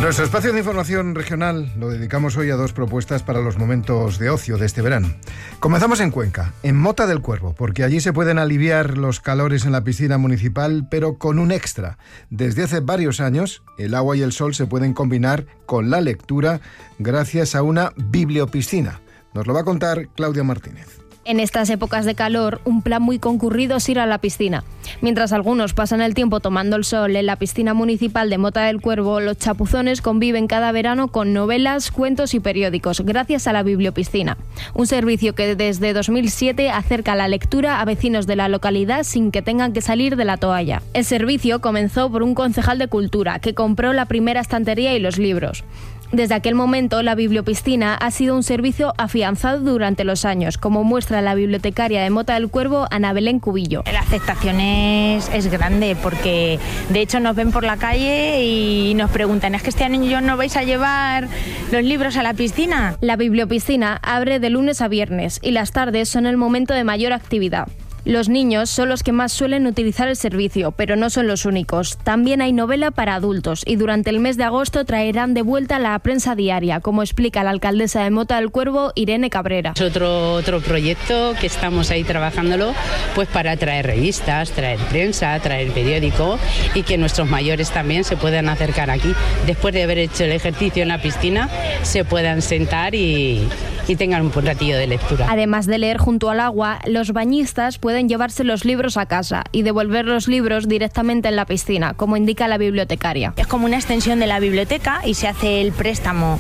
Nuestro espacio de información regional lo dedicamos hoy a dos propuestas para los momentos de ocio de este verano. Comenzamos en Cuenca, en Mota del Cuervo, porque allí se pueden aliviar los calores en la piscina municipal, pero con un extra. Desde hace varios años, el agua y el sol se pueden combinar con la lectura gracias a una bibliopiscina. Nos lo va a contar Claudia Martínez. En estas épocas de calor, un plan muy concurrido es ir a la piscina. Mientras algunos pasan el tiempo tomando el sol en la piscina municipal de Mota del Cuervo, los chapuzones conviven cada verano con novelas, cuentos y periódicos, gracias a la bibliopiscina. Un servicio que desde 2007 acerca la lectura a vecinos de la localidad sin que tengan que salir de la toalla. El servicio comenzó por un concejal de Cultura, que compró la primera estantería y los libros. Desde aquel momento, la bibliopiscina ha sido un servicio afianzado durante los años, como muestra la bibliotecaria de Mota del Cuervo, Ana Belén Cubillo. La aceptación es grande, porque de hecho nos ven por la calle y nos preguntan: ¿es que este año no vais a llevar los libros a la piscina? La bibliopiscina abre de lunes a viernes y las tardes son el momento de mayor actividad. Los niños son los que más suelen utilizar el servicio, pero no son los únicos. También hay novela para adultos y durante el mes de agosto traerán de vuelta la prensa diaria, como explica la alcaldesa de Mota del Cuervo, Irene Cabrera. Es otro proyecto que estamos ahí trabajándolo, pues para traer revistas, traer prensa, traer periódico y que nuestros mayores también se puedan acercar aquí. Después de haber hecho el ejercicio en la piscina, se puedan sentar y tengan un ratillo de lectura. Además de leer junto al agua, los bañistas pueden llevarse los libros a casa y devolver los libros directamente en la piscina, como indica la bibliotecaria. Es como una extensión de la biblioteca y se hace el préstamo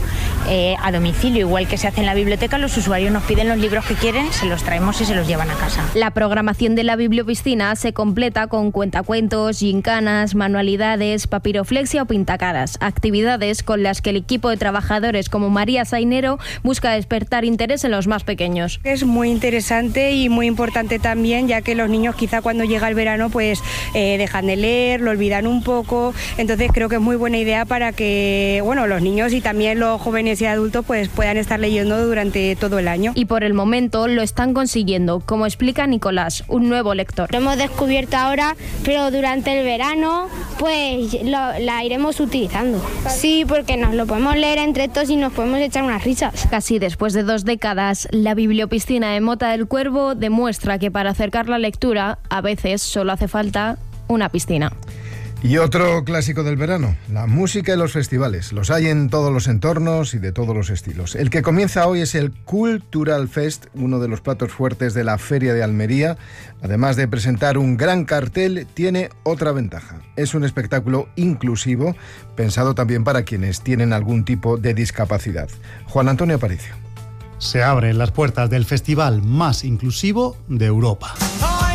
a domicilio, igual que se hace en la biblioteca. Los usuarios nos piden los libros que quieren, se los traemos y se los llevan a casa. La programación de la bibliopiscina se completa con cuentacuentos, gincanas, manualidades, papiroflexia o pintacaras, actividades con las que el equipo de trabajadores como María Sainero busca despertar interés en los más pequeños. Es muy interesante y muy importante también, ya que los niños quizá cuando llega el verano pues dejan de leer, lo olvidan un poco, entonces creo que es muy buena idea para que los niños y también los jóvenes y adultos pues puedan estar leyendo durante todo el año. Y por el momento lo están consiguiendo, como explica Nicolás, un nuevo lector. Lo hemos descubierto ahora, pero durante el verano pues la iremos utilizando. Sí, porque nos lo podemos leer entre todos y nos podemos echar unas risas. Casi después de 2 décadas, la bibliopiscina de Mota del Cuervo demuestra que para acercar la lectura, a veces solo hace falta una piscina. Y otro clásico del verano, la música y los festivales. Los hay en todos los entornos y de todos los estilos. El que comienza hoy es el Cultural Fest, uno de los platos fuertes de la Feria de Almería. Además de presentar un gran cartel, tiene otra ventaja. Es un espectáculo inclusivo, pensado también para quienes tienen algún tipo de discapacidad. Juan Antonio Aparicio. Se abren las puertas del festival más inclusivo de Europa.